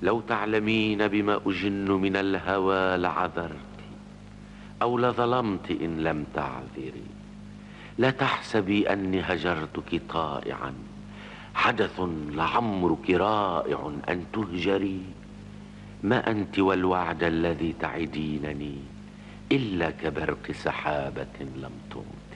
لو تعلمين بما أجن من الهوى لعذرت، أو لظلمت إن لم تعذري. لا تحسبي أني هجرتك طائعا، حدث لعمرك رائع أن تهجري. ما أنت والوعد الذي تعدينني إلا كبرق سحابة لم تمطر.